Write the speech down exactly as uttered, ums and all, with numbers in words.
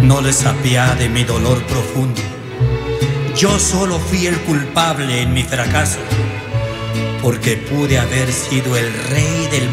No les apiade mi dolor profundo. Yo solo fui el culpable en mi fracaso, porque pude haber sido el rey del